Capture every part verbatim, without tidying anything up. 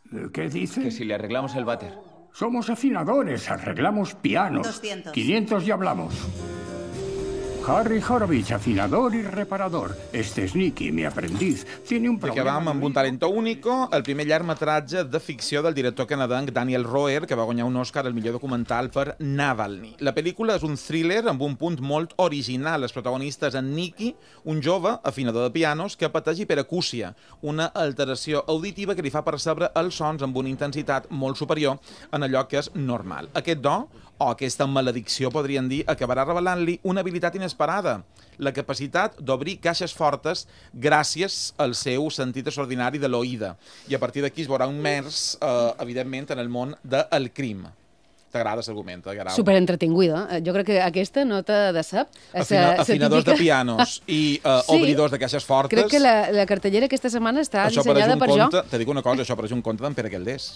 ¿Qué dice? Que si le arreglamos el váter. Somos afinadores, arreglamos pianos. doscientos. quinientos y hablamos. Harry Horowitz, afinador i reparador. Este és Nicky, mi aprendiz. Tiene un I problema... acabam amb un talento único, el primer llargmetratge de ficció del director canadenc Daniel Roher, que va guanyar un Oscar al millor documental per Navalny. La pel·lícula és un thriller amb un punt molt original. Els protagonistes en Nicky, un jove afinador de pianos que pateix hiperacúsia, una alteració auditiva que li fa percebre els sons amb una intensitat molt superior en allò que és normal. Aquest do, o aquesta maledicció, podríem dir, acabarà revelant-li una habilitat inesperada, la capacitat d'obrir caixes fortes gràcies al seu sentit extraordinari de l'oïda. I a partir d'aquí es veurà un mers, eh, evidentment, en el món del crim. T'agrada l'argument, Guerau? Superentretinguda. Jo crec que aquesta no te decep. Afina, afinadors de pianos i uh, sí, obridors de caixes fortes. Crec que la, la cartellera aquesta setmana està això dissenyada per conte, jo. Te dic una cosa, això pareix un conte d'en Pere Calders.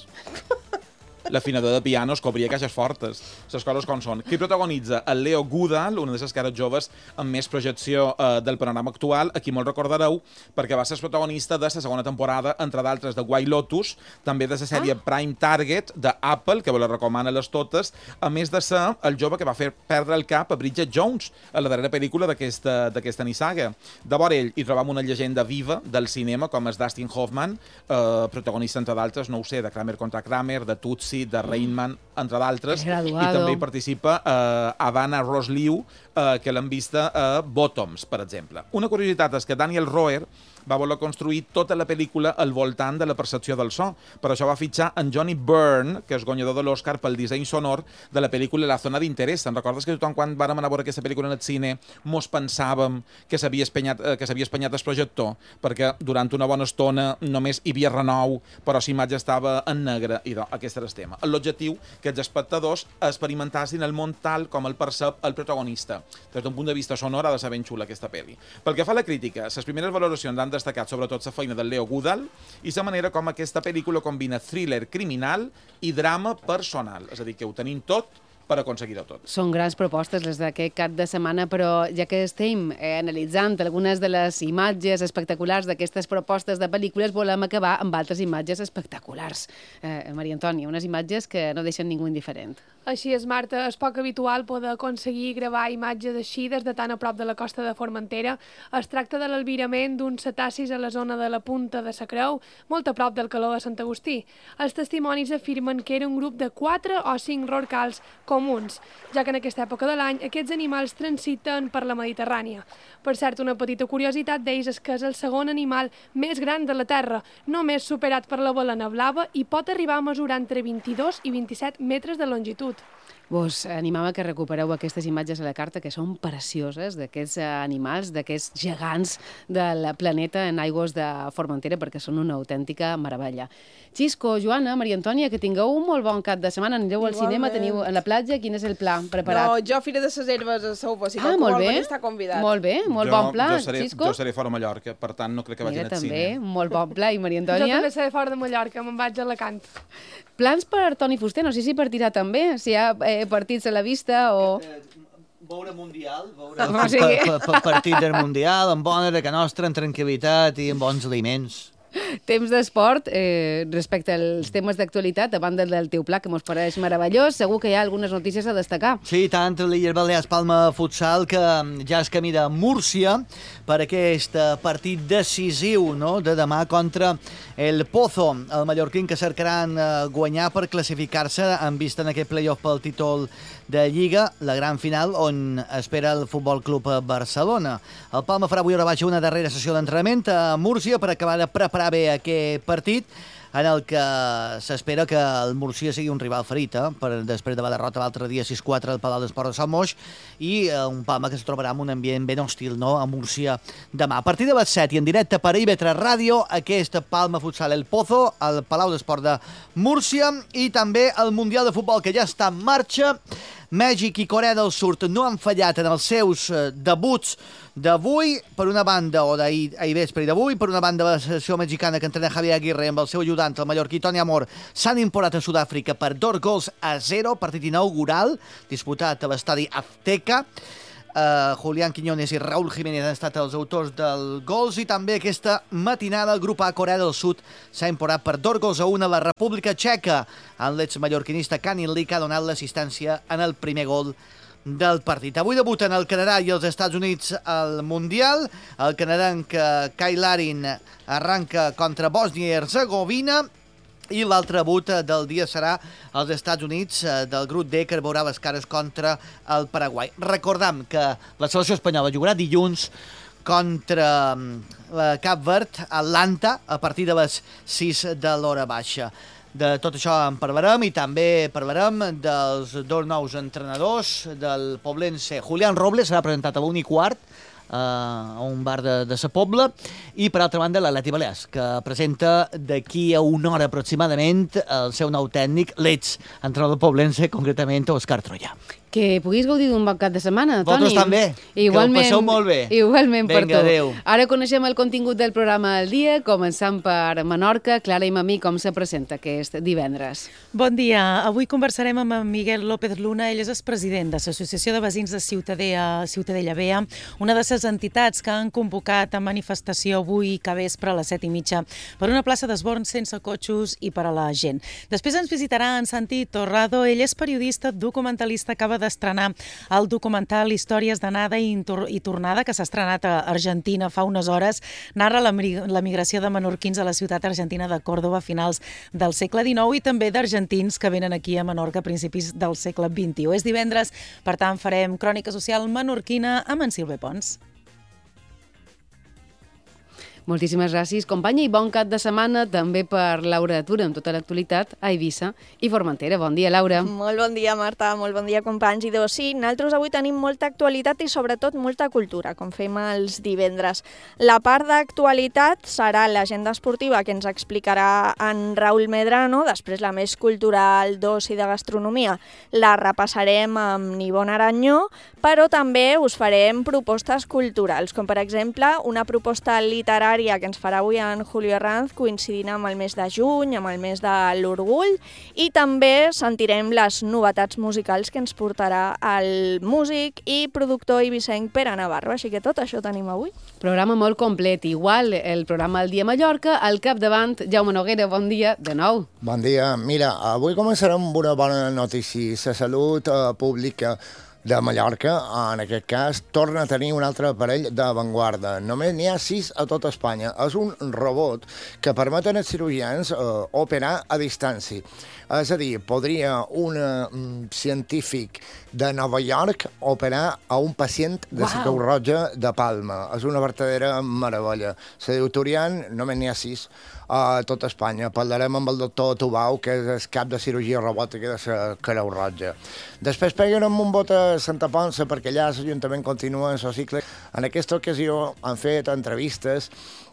L'afinador de pianos que obria caixes fortes. Les coses com són. Qui protagonitza? El Leo Goodall, una de les cares joves amb més projecció eh, del panorama actual, a qui molt recordareu, perquè va ser protagonista de la segona temporada, entre d'altres, de White Lotus, també de la sèrie ah. Prime Target, d'Apple, que vos la recomana les totes, a més de ser el jove que va fer perdre el cap a Bridget Jones, a la darrera pel·lícula d'aquesta nissaga. De vora ell hi trobam una llegenda viva del cinema, com és Dustin Hoffman, eh, protagonista, entre d'altres, no ho sé, de Kramer contra Kramer, de Tootsie, de Rain Man, entre d'altres, i també hi participa eh, Havana Ross Liu, eh, que l'hem vista a Bottoms, per exemple. Una curiositat és que Daniel Roher va voler construir tota la pel·lícula al voltant de la percepció del so. Per això va fitxar en Johnny Byrne, que és guanyador de l'Oscar pel disseny sonor de la pel·lícula La zona d'interès. Te'n recordes que tothom, quan vàrem anar a veure aquesta pel·lícula en el cine, mos pensàvem que s'havia espanyat, eh, que s'havia espanyat el projector, perquè durant una bona estona només hi havia renou, però la imatge estava en negre, i doncs, aquest era el tema. L'objectiu que els espectadors experimentassin el món tal com el percep el protagonista. Des d'un punt de vista sonor ha de ser ben xula aquesta pel·li. Pel que fa a la crítica, les primeres valoracions han destacat sobretot la feina del Leo Goodall i la manera com aquesta pel·lícula combina thriller criminal i drama personal. És a dir, que ho tenim tot per aconseguir-ho tot. Són grans propostes les d'aquest cap de setmana, però ja que estem eh, analitzant algunes de les imatges espectaculars d'aquestes propostes de pel·lícules, volem acabar amb altres imatges espectaculars. Eh, Maria Antònia, unes imatges que no deixen ningú indiferent. Així és, Marta. És poc habitual poder aconseguir gravar imatges així des de tan a prop de la costa de Formentera. Es tracta de l'albirament d'uns cetacis a la zona de la Punta de la Creu, molt a prop del Caló de Sant Agustí. Els testimonis afirmen que era un grup de quatre o cinc rorcals comuns, ja que en aquesta època de l'any aquests animals transiten per la Mediterrània. Per cert, una petita curiositat d'ells és que és el segon animal més gran de la Terra, només superat per la balena blava, i pot arribar a mesurar entre vint-i-dos i vint-i-set metres de longitud. Vos animam a que recupereu aquestes imatges a la carta, que són precioses, d'aquests animals, d'aquests gegants del planeta en aigües de Formentera, perquè són una autèntica meravella. Xisco, Joana, Maria Antònia, que tingueu un molt bon cap de setmana. Anireu al cinema, teniu a la platja, quin és el pla preparat? No, jo Fira de ses Herbes a Soufa, si ah, qualsevol molt vol bé. venir està convidat. Molt bé, molt jo, bon pla, jo seré, Xisco. Jo seré fora a Mallorca, per tant no crec que vagin Mira, al també, cine. molt bon pla. I Maria Antònia? Jo també seré fora de Mallorca, me'n vaig a Alacant. Plans per Toni Fuster, no sé si partirà també, si hi ha eh, partits a la vista o... Veure Mundial, veure o sigui... pa, pa, partit del Mundial, amb bona hora que nostra, amb tranquil·litat i amb bons aliments. Temps d'esport, eh, respecte als temes d'actualitat, a banda del teu pla, que mos pareix meravellós, segur que hi ha algunes notícies a destacar. Sí, tant l'Illes Balears Palma Futsal, que ja es camí de Múrcia per aquest partit decisiu, no?, de demà contra el Pozo, el mallorquín, que cercaran guanyar per classificar-se en vista en aquest play-off pel títol de Lliga, la gran final on espera el Futbol Club Barcelona. El Palma farà avui hora baixa una darrera sessió d'entrenament a Múrcia per acabar de preparar bé aquest partit, en el que s'espera que el Múrcia sigui un rival ferit, eh? per, després de la derrota l'altre dia sis quatre al Palau d'Esport de Sant Moix, i eh, un Palma que es trobarà en un ambient ben hostil, no?, a Múrcia demà. A partir de les set i en directe per I V tres Ràdio, aquest Palma Futsal El Pozo, al Palau d'Esport de Múrcia, i també el Mundial de Futbol, que ja està en marxa. Mèxic i Corea del Sud no han fallat en els seus eh, debuts d'avui, per una banda, o d'ahir vespre i d'avui, per una banda la selecció mexicana que entrena Javier Aguirre amb el seu ajudant, el mallorquí Toni Amor, s'han imposat a Sud-àfrica per dos gols a zero, partit inaugural, disputat a l'estadi Azteca. Uh, Julián Quiñones i Raúl Jiménez han estat els autors dels gols i també aquesta matinada el grup A Corea del Sud s'ha imposat per dos gols a un a la República Txeca en l'ex-mallorquinista Kanin Lee que ha donat l'assistència en el primer gol del partit. Avui debuten el Canadà i els Estats Units al Mundial. El canadenc Kyle Larin arranca contra Bòsnia i Herzegovina i l'altre debut del dia serà als Estats Units del grup D, que veurà les cares contra el Paraguai. Recordam que la selecció espanyola jugarà dilluns contra la Cap Verd a Atlanta a partir de les sis de l'hora baixa. De tot això en parlarem i també parlarem dels dos nous entrenadors del poblense. Julián Robles serà presentat a l'un i quart a un bar de, de sa Pobla, i per altra banda l'Atleti Balears, que presenta d'aquí a una hora aproximadament el seu nou tècnic, l'ex-entrenador poblense, concretament Òscar Troyà. Que puguis gaudir d'un bon cap de setmana, Toni. Vosaltres també, igualment, que ho passeu molt bé. Igualment per Vinga, tu. adéu. Ara coneixem el contingut del programa del dia, començant per Menorca. Clara i Mamí, com se presenta aquest divendres? Bon dia. Avui conversarem amb en Miguel López Luna. Ell és el president de l'Associació de Veïns de Ciutadella, Ciutadella Vella, una de les entitats que han convocat a manifestació avui que vespre a les set i mitja per una plaça d'esborn sense cotxos i per a la gent. Després ens visitarà en Santi Torrado. Ell és periodista, documentalista, acaba d'estrenar el documental Històries d'anada i, i tornada, que s'ha estrenat a Argentina fa unes hores. Narra la, la migració de menorquins a la ciutat argentina de Còrdoba a finals del segle dinou i també d'argentins que venen aquí a Menorca a principis del segle vint-i-u. És divendres, per tant farem crònica social menorquina amb en Silve Pons. Moltíssimes gràcies, companya, i bon cap de setmana també per Laura Tura, amb tota l'actualitat a Eivissa i Formentera. Bon dia, Laura. Molt bon dia, Marta, molt bon dia, companys. I doncs sí, nosaltres avui tenim molta actualitat i sobretot molta cultura, com fem els divendres. La part d'actualitat serà l'agenda esportiva que ens explicarà en Raúl Medrano, després la més cultural, d'oci, de gastronomia, la repassarem amb Nivon Aranyó, però també us farem propostes culturals, com per exemple una proposta literària que ens farà avui en Julio Herranz, coincidint amb el mes de juny, amb el mes de l'Orgull, i també sentirem les novetats musicals que ens portarà el músic i productor eivissenc Pere Navarro. Així que tot això tenim avui. Programa molt complet, igual el programa El Dia Mallorca, al capdavant Jaume Noguera, bon dia de nou. Bon dia. Mira, avui començarem amb una bona notícia. La salut eh, pública de Mallorca, en aquest cas, torna a tenir un altre aparell d'avantguarda. Només n'hi ha sis a tot Espanya. És un robot que permet als cirurgians eh, operar a distància. És a dir, podria un mm, científic de Nova York operar a un pacient de la Creu Roja de Palma. És una verdadera meravella. Se diu Turian, només n'hi ha sis a tot Espanya. Parlarem amb el doctor Tubau, que és el cap de cirurgia robòtica de la Creu Roja. Després peguen un bot a Santa Ponça, perquè allà l'Ajuntament continua en el cicle. En aquesta ocasió han fet entrevistes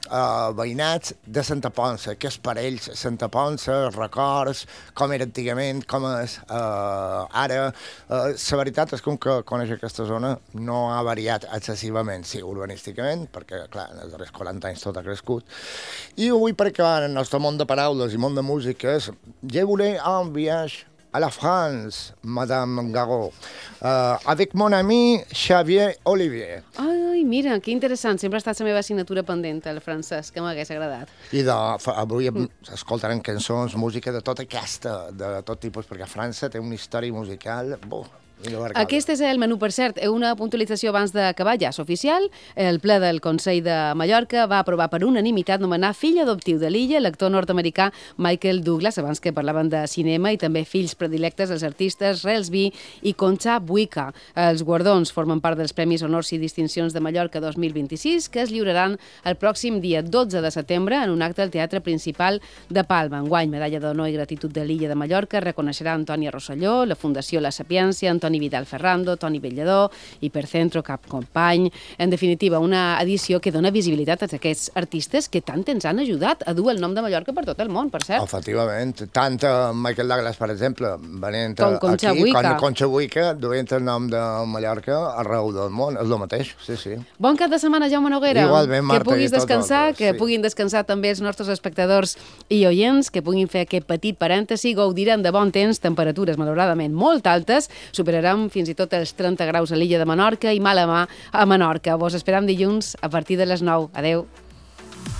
a veïnats de Santa Ponça, que és per ells Santa Ponça, records, com era antigament, com és uh, ara. Uh, la veritat és que un que coneix aquesta zona no ha variat excessivament, sí, urbanísticament, perquè, clar, en els darrers quaranta anys tot ha crescut. I avui, per acabar en el nostre món de paraules i món de músiques, je voulais un viatge à la France, Madame Garot, uh, avec mon ami Xavier Olivier. Ai, mira, que interessant. Sempre ha estat la meva assignatura pendent, el francès, que m'hagués agradat. I de, avui escoltarem cançons, música de tota aquesta, de tot tipus, perquè França té una història musical... Buh, aquest és el menú, per cert. Una puntualització abans d'acabar, ja és oficial. El ple del Consell de Mallorca va aprovar per unanimitat nomenar fill adoptiu de l'illa l'actor nord-americà Michael Douglas, abans que parlaven de cinema, i també fills predilectes els artistes Relsby i Concha Buica. Els guardons formen part dels Premis Honors i Distincions de Mallorca dos mil vint-i-sis, que es lliuraran el pròxim dia dotze de setembre en un acte al Teatre Principal de Palma. Enguany, medalla d'honor i gratitud de l'illa de Mallorca reconeixerà Antònia Rosselló, la Fundació La Sapiència, Antoni Toni Vidal Ferrando, Toni Bellador, Hipercentro, Cap Company... En definitiva, una edició que dona visibilitat a aquests artistes que tant ens han ajudat a dur el nom de Mallorca per tot el món, per cert. Efectivament. Tant Michael Douglas, per exemple, venint com Concha aquí, Buica. com Concha Buica, duent el nom de Mallorca arreu del món. És el mateix, sí, sí. Bon cap de setmana, Jaume Noguera. Igualment, Marta, que puguis descansar, altres, que sí. puguin descansar també els nostres espectadors i oients, que puguin fer aquest petit parèntesi, gaudiran de bon temps, temperatures malauradament molt altes, superaran superarem fins i tot els trenta graus a l'illa de Menorca i mala mà a Menorca. Vos esperam dilluns a partir de les nou. Adeu.